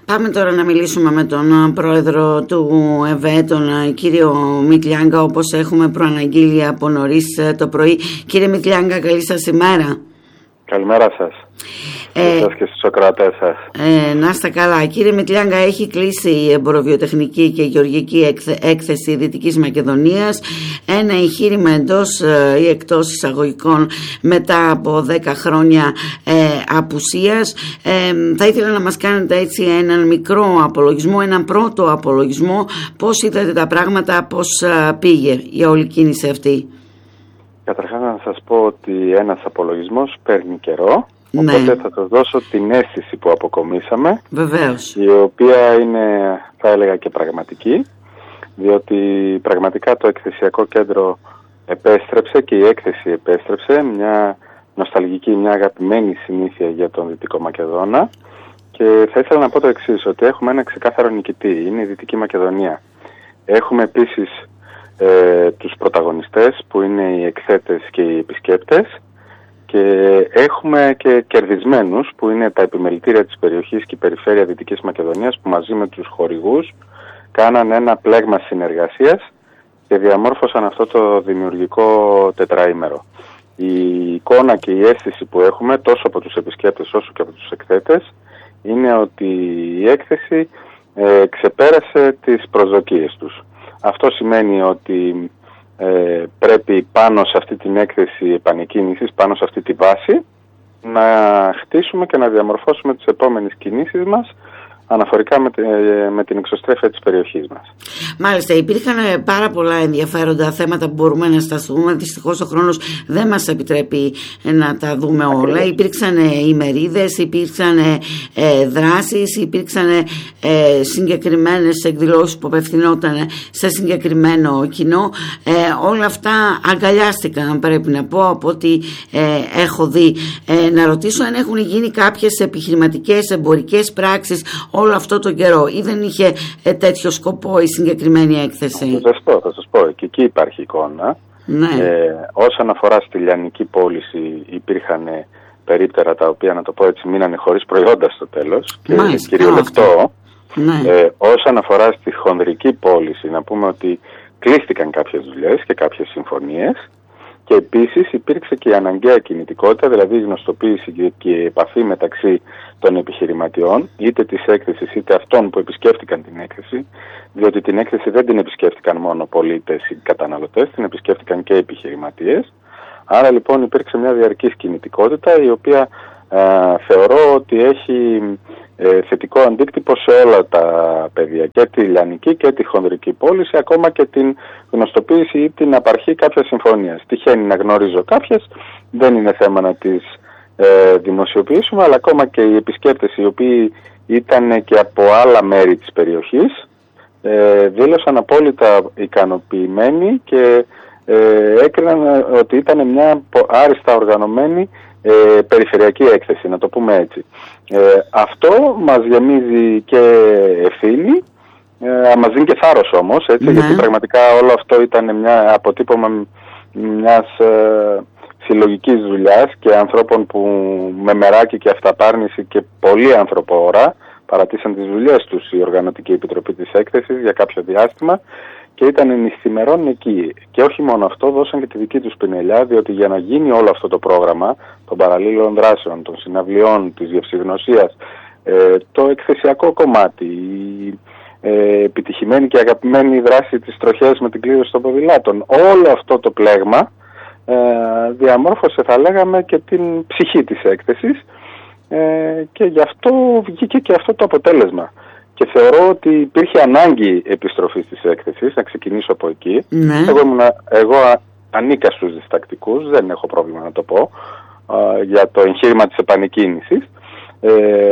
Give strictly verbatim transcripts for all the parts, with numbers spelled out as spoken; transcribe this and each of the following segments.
Πάμε τώρα να μιλήσουμε με τον πρόεδρο του ΕΒΕ, τον κύριο Μητλιάγκα, όπως έχουμε προαναγγείλει από νωρίς το πρωί. Κύριε Μητλιάγκα, καλή σας ημέρα. Καλημέρα σας. Ε, σας και στους ακροατές σας. Ε, να είστε καλά. Κύριε Μητλιάγκα, έχει κλείσει η εμποροβιοτεχνική και γεωργική έκθεση Δυτικής Μακεδονίας. Ένα εγχείρημα εντός ή εκτός εισαγωγικών μετά από δέκα χρόνια ε, απουσίας. Ε, θα ήθελα να μας κάνετε έτσι έναν μικρό απολογισμό, έναν πρώτο απολογισμό. Πώς είδατε τα πράγματα, πώς πήγε η όλη κίνηση αυτή? Καταρχάς να σας πω ότι ένας απολογισμός παίρνει καιρό, ναι. Οπότε θα σας δώσω την αίσθηση που αποκομίσαμε. Βεβαίως. Η οποία είναι, θα έλεγα, και πραγματική, διότι πραγματικά το εκθεσιακό κέντρο επέστρεψε και η έκθεση επέστρεψε, μια νοσταλγική, μια αγαπημένη συνήθεια για τον Δυτικό Μακεδόνα. Και θα ήθελα να πω το εξής, ότι έχουμε ένα ξεκάθαρο νικητή, είναι η Δυτική Μακεδονία. Έχουμε επίσης Ε, τους πρωταγωνιστές που είναι οι εκθέτες και οι επισκέπτες και έχουμε και κερδισμένους που είναι τα επιμελητήρια της περιοχής και η περιφέρεια Δυτικής Μακεδονίας που μαζί με τους χορηγούς κάναν ένα πλέγμα συνεργασίας και διαμόρφωσαν αυτό το δημιουργικό τετραήμερο. Η εικόνα και η αίσθηση που έχουμε τόσο από τους επισκέπτες όσο και από τους εκθέτες είναι ότι η έκθεση ε, ξεπέρασε τις προσδοκίες τους. Αυτό σημαίνει ότι ε, πρέπει πάνω σε αυτή την έκθεση επανεκκίνησης, πάνω σε αυτή τη βάση, να χτίσουμε και να διαμορφώσουμε τις επόμενες κινήσεις μας αναφορικά με, με την εξωστρέφεια της περιοχής μας. Μάλιστα, υπήρχαν πάρα πολλά ενδιαφέροντα θέματα που μπορούμε να σταθούμε. Δυστυχώς ο χρόνος δεν μας επιτρέπει να τα δούμε όλα. Ακριβώς. Υπήρξαν ημερίδες, υπήρξαν ε, δράσεις, υπήρξαν ε, συγκεκριμένες εκδηλώσεις που απευθυνόταν σε συγκεκριμένο κοινό. Ε, όλα αυτά αγκαλιάστηκαν, πρέπει να πω, από ό,τι ε, έχω δει. Ε, να ρωτήσω αν έχουν γίνει κάποιες επιχειρηματικές, εμπορικές πράξεις όλο αυτό το καιρό ή δεν είχε ε, τέτοιο σκοπό η συγκεκριμένη έκθεση? Θα σας πω, θα σας πω. Και εκεί υπάρχει εικόνα. Ναι. Ε, όσον αφορά στη λιανική πώληση υπήρχαν περίπτερα τα οποία, να το πω έτσι, μείνανε χωρίς προϊόντα στο τέλος. Και κυριολεκτό. Ναι. Ε, όσον αφορά στη χονδρική πώληση, να πούμε ότι κλείστηκαν κάποιες δουλειές και κάποιες συμφωνίες. Και επίσης υπήρξε και η αναγκαία κινητικότητα, δηλαδή η γνωστοποίηση και η επαφή μεταξύ των επιχειρηματιών, είτε της έκθεσης είτε αυτών που επισκέφτηκαν την έκθεση, διότι την έκθεση δεν την επισκέφτηκαν μόνο πολίτες ή καταναλωτές, την επισκέφτηκαν και επιχειρηματίες. Άρα λοιπόν υπήρξε μια διαρκής κινητικότητα, η οποία ε, θεωρώ ότι έχει ε, θετικό αντίκτυπο σε όλα τα πεδία, και τη λιανική και τη χονδρική πώληση, ακόμα και την γνωστοποίηση ή την απαρχή κάποιας συμφωνίας. Τυχαίνει να γνωρίζω κάποιες, δεν είναι θέμα να τις ε, δημοσιοποιήσουμε, αλλά ακόμα και οι επισκέπτες οι οποίοι ήταν και από άλλα μέρη της περιοχής ε, δήλωσαν απόλυτα ικανοποιημένοι και ε, έκριναν ότι ήταν μια άριστα οργανωμένη Ε, περιφερειακή έκθεση, να το πούμε έτσι. Ε, αυτό μας γεμίζει και ευθύνη, ε, μας δίνει και θάρρος όμως, έτσι, ναι. Γιατί πραγματικά όλο αυτό ήταν μια αποτύπωμα μιας ε, συλλογικής δουλειάς και ανθρώπων που με μεράκι και αυταπάρνηση και πολύ ανθρωπόωρα παρατήσαν τις δουλειές τους η Οργανωτική Επιτροπή της Έκθεσης για κάποιο διάστημα και ήταν νυχθημερών εκεί. Και όχι μόνο αυτό, δώσαν και τη δική τους πινελιά, διότι για να γίνει όλο αυτό το πρόγραμμα των παραλλήλων δράσεων, των συναυλιών, της γευσηγνωσίας, ε, το εκθεσιακό κομμάτι, η ε, επιτυχημένη και αγαπημένη δράση της τροχέας με την κλήρωση των ποδηλάτων, όλο αυτό το πλέγμα ε, διαμόρφωσε, θα λέγαμε, και την ψυχή της έκθεσης ε, και γι' αυτό βγήκε και αυτό το αποτέλεσμα. Και θεωρώ ότι υπήρχε ανάγκη επιστροφής της έκθεσης, να ξεκινήσω από εκεί. Ναι. Εγώ, ήμουν, εγώ ανήκα στους διστακτικούς, δεν έχω πρόβλημα να το πω, α, για το εγχείρημα της επανεκκίνησης. Ε,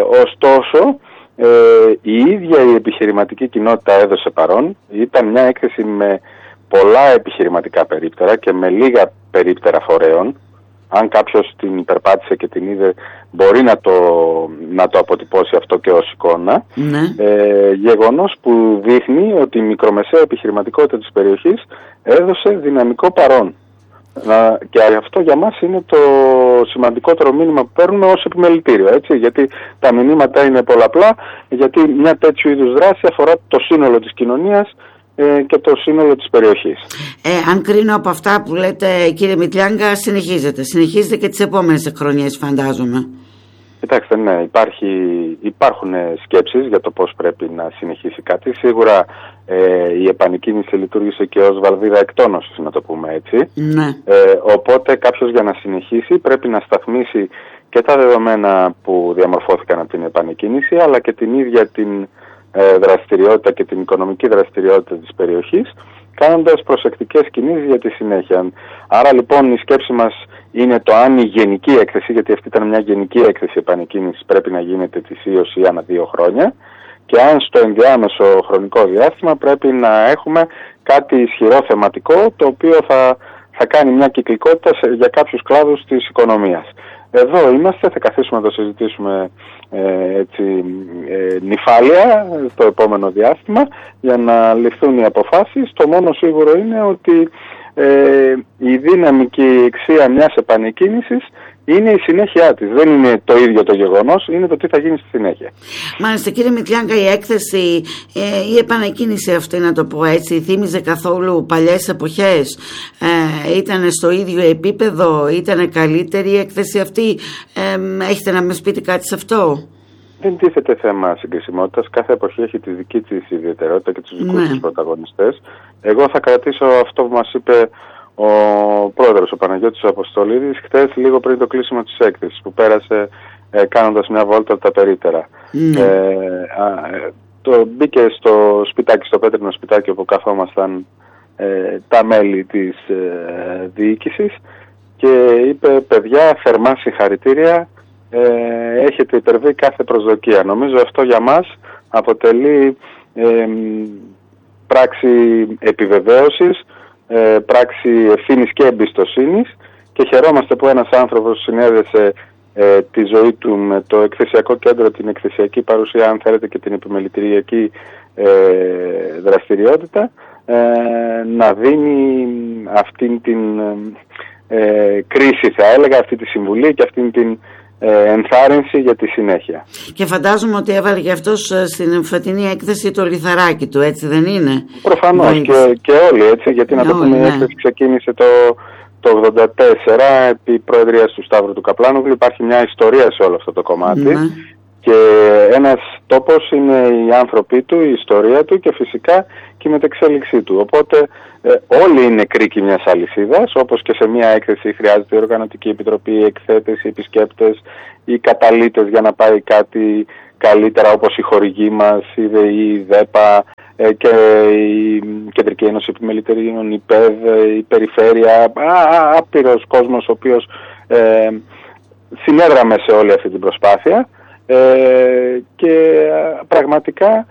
ωστόσο, ε, η ίδια η επιχειρηματική κοινότητα έδωσε παρόν. Ήταν μια έκθεση με πολλά επιχειρηματικά περίπτερα και με λίγα περίπτερα φορέων. Αν κάποιος την υπερπάτησε και την είδε, μπορεί να το, να το αποτυπώσει αυτό και ως εικόνα. Ναι. Ε, γεγονός που δείχνει ότι η μικρομεσαία επιχειρηματικότητα της περιοχής έδωσε δυναμικό παρόν. Να, και αυτό για μας είναι το σημαντικότερο μήνυμα που παίρνουμε ως επιμελητήριο, έτσι, γιατί τα μηνύματα είναι πολλαπλά, γιατί μια τέτοιου είδους δράση αφορά το σύνολο της κοινωνίας ε, και το σύνολο της περιοχής. Ε, αν κρίνω από αυτά που λέτε, κύριε Μητλιάγκα, συνεχίζεται, συνεχίζεται και τις επόμενες χρονιές, φαντάζομαι. Κοιτάξτε, ναι, υπάρχει, υπάρχουν σκέψεις για το πώς πρέπει να συνεχίσει κάτι. Σίγουρα ε, η επανεκκίνηση λειτουργήσε και ως βαλβίδα εκτόνωσης, να το πούμε έτσι. Ναι. Ε, οπότε κάποιος για να συνεχίσει πρέπει να σταθμίσει και τα δεδομένα που διαμορφώθηκαν από την επανεκκίνηση, αλλά και την ίδια την ε, δραστηριότητα και την οικονομική δραστηριότητα της περιοχής, κάνοντας προσεκτικές κινήσεις για τη συνέχεια. Άρα λοιπόν η σκέψη μας είναι το αν η γενική έκθεση, γιατί αυτή ήταν μια γενική έκθεση επανεκκίνησης, πρέπει να γίνεται ετησίως ή ανά δύο χρόνια, και αν στο ενδιάμεσο χρονικό διάστημα πρέπει να έχουμε κάτι ισχυρό θεματικό, το οποίο θα, θα κάνει μια κυκλικότητα σε, για κάποιους κλάδους της οικονομίας. Εδώ είμαστε, θα καθίσουμε να το συζητήσουμε ε, έτσι, ε, νυφάλια το επόμενο διάστημα για να ληφθούν οι αποφάσεις. Το μόνο σίγουρο είναι ότι ε, η δύναμη και η αξία μιας επανεκκίνησης είναι η συνέχεια της. Δεν είναι το ίδιο το γεγονός, είναι το τι θα γίνει στη συνέχεια. Μάλιστα, κύριε Μητλιάγκα, η έκθεση, ε, η επανεκκίνηση αυτή, να το πω έτσι, θύμιζε καθόλου παλιές εποχές? Ε, ήταν στο ίδιο επίπεδο, ήταν καλύτερη η έκθεση αυτή? Ε, έχετε να μας πείτε κάτι σε αυτό? Δεν τίθεται θέμα συγκρισιμότητας. Κάθε εποχή έχει τη δική της ιδιαιτερότητα και τους δικούς της πρωταγωνιστές. Εγώ θα κρατήσω αυτό που μας είπε ο πρόεδρος, ο Παναγιώτης Αποστολίδης, χτες λίγο πριν το κλείσιμο της έκθεσης, που πέρασε ε, κάνοντας μια βόλτα από τα περίτερα. Ναι. Ε, α, το μπήκε στο σπιτάκι, στο πέτρινο σπιτάκι όπου καθόμασταν ε, τα μέλη της ε, διοίκησης και είπε: παιδιά, θερμά συγχαρητήρια, ε, έχετε υπερβεί κάθε προσδοκία. Νομίζω αυτό για μας αποτελεί ε, πράξη επιβεβαίωσης, ε, πράξη ευθύνης και εμπιστοσύνης, και χαιρόμαστε που ένας άνθρωπος συνέδεσε ε, τη ζωή του με το εκθεσιακό κέντρο, την εκθεσιακή παρουσία, αν θέλετε, και την επιμελητηριακή ε, δραστηριότητα, ε, να δίνει αυτήν την ε, κρίση, θα έλεγα, αυτή τη συμβουλή και αυτήν την ε, ενθάρρυνση για τη συνέχεια. Και φαντάζομαι ότι έβαλε και αυτός στην φετινή έκθεση το λιθαράκι του, έτσι δεν είναι? Προφανώς, και, και όλοι, έτσι, γιατί να το πούμε, η έκθεση ξεκίνησε το το ογδόντα τέσσερα επί προεδρίας του Σταύρου του Καπλάνογλου. Υπάρχει μια ιστορία σε όλο αυτό το κομμάτι, ναι. Και ένας τόπος είναι οι άνθρωποι του, η ιστορία του και φυσικά και η μετεξέλιξή του. Οπότε ε, όλοι είναι κρίκοι μιας αλυσίδας, όπως και σε μια έκθεση χρειάζεται η Οργανωτική Επιτροπή, οι εκθέτες, οι επισκέπτες, οι καταλύτες για να πάει κάτι καλύτερα, όπως η χορηγή μας, η ΔΕΗ, η ΔΕΠΑ ε, και η Κεντρική Ένωση Επιμελητηρίων, η ΠΕΔ, η Περιφέρεια, άπειρος κόσμος ο οποίος ε, συνέδραμε σε όλη αυτή την προσπάθεια. Ε, και πραγματικά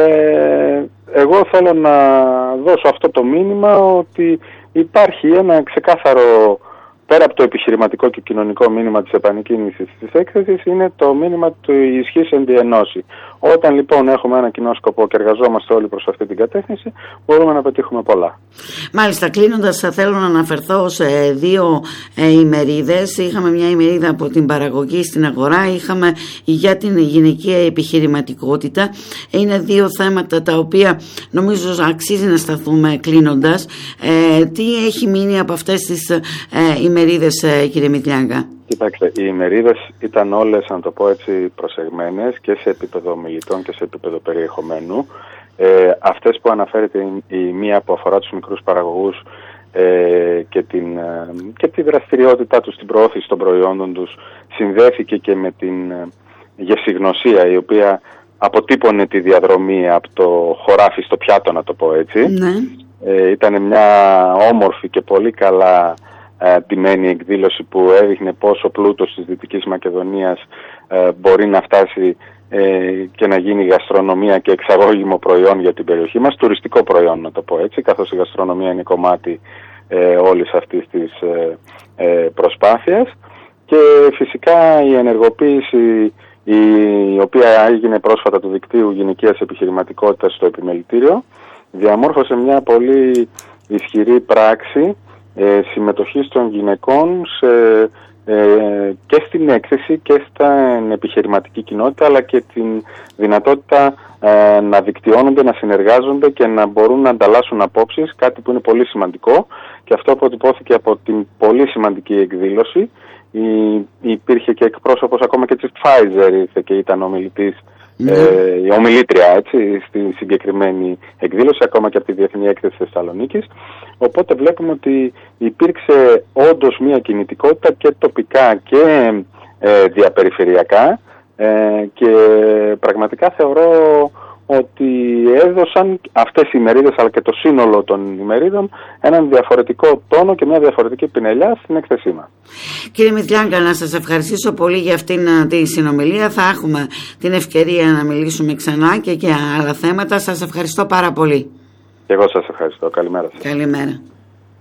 ε, εγώ θέλω να δώσω αυτό το μήνυμα ότι υπάρχει ένα ξεκάθαρο, πέρα από το επιχειρηματικό και κοινωνικό μήνυμα της επανεκκίνησης της έκθεσης, είναι το μήνυμα του ισχύς εν τη ενώση. Όταν λοιπόν έχουμε ένα κοινό σκοπό και εργαζόμαστε όλοι προς αυτή την κατεύθυνση, μπορούμε να πετύχουμε πολλά. Μάλιστα, κλείνοντας, θα θέλω να αναφερθώ σε δύο ε, ημερίδες. Είχαμε μια ημερίδα από την παραγωγή στην αγορά, είχαμε για την γυναικεία επιχειρηματικότητα. Είναι δύο θέματα τα οποία νομίζω αξίζει να σταθούμε κλείνοντας. Ε, τι έχει μείνει από αυτές τις ε, ημερίδες, ε, κύριε Μητλιάγκα? Κοιτάξτε, οι ημερίδες ήταν όλες, να το πω έτσι, προσεγμένες και σε επίπεδο μιλητών και σε επίπεδο περιεχομένου. Ε, αυτές που αναφέρεται η, η μία που αφορά τους μικρούς παραγωγούς ε, και, την, ε, και τη δραστηριότητά τους, την προώθηση των προϊόντων τους, συνδέθηκε και με την ε, γευσηγνωσία, η οποία αποτύπωνε τη διαδρομή από το χωράφι στο πιάτο, να το πω έτσι. Ναι. Ε, ήταν μια όμορφη και πολύ καλά τιμένη εκδήλωση που έδειχνε πόσο ο πλούτος της Δυτικής Μακεδονίας ε, μπορεί να φτάσει ε, και να γίνει γαστρονομία και εξαγώγημο προϊόν για την περιοχή μας, τουριστικό προϊόν, να το πω έτσι, καθώς η γαστρονομία είναι κομμάτι ε, όλης αυτής της ε, ε, προσπάθειας. Και φυσικά η ενεργοποίηση η οποία έγινε πρόσφατα του δικτύου γυναικείας επιχειρηματικότητας στο Επιμελητήριο διαμόρφωσε μια πολύ ισχυρή πράξη ε, συμμετοχής των γυναικών σε, ε, και στην έκθεση και στην επιχειρηματική κοινότητα, αλλά και την δυνατότητα ε, να δικτυώνονται, να συνεργάζονται και να μπορούν να ανταλλάσσουν απόψεις, κάτι που είναι πολύ σημαντικό, και αυτό αποτυπώθηκε από την πολύ σημαντική εκδήλωση. Η, υπήρχε και εκπρόσωπος ακόμα και της Pfizer, ήρθε και ήταν ομιλητής, mm. ε, η ομιλήτρια, έτσι, στη συγκεκριμένη εκδήλωση, ακόμα και από τη Διεθνή Έκθεση Θεσσαλονίκης. Οπότε βλέπουμε ότι υπήρξε όντως μια κινητικότητα και τοπικά και ε, διαπεριφερειακά, ε, και πραγματικά θεωρώ ότι έδωσαν αυτές οι ημερίδες, αλλά και το σύνολο των ημερίδων, έναν διαφορετικό τόνο και μια διαφορετική πινελιά στην έκθεσή μας. Κύριε Μητλιάγκα, να σας ευχαριστήσω πολύ για αυτήν τη συνομιλία. Θα έχουμε την ευκαιρία να μιλήσουμε ξανά και για άλλα θέματα. Σας ευχαριστώ πάρα πολύ. Και εγώ σας ευχαριστώ. Καλημέρα σας. Καλημέρα.